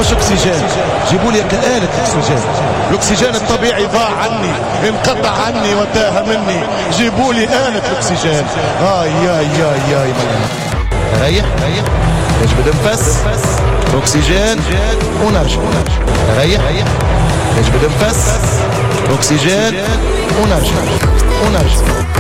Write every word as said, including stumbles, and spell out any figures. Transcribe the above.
مش اكسجين، جيبوا لي آلة اكسجين. الاكسجين الطبيعي ضاع عني، انقطع عني وتاه مني، جيبوا لي آلة اكسجين. اي ياي ياي ياي ريح ريح نجبد نفس اكسجين ونرجع. ريح نجبد نفس اكسجين ونرجع ونرجع.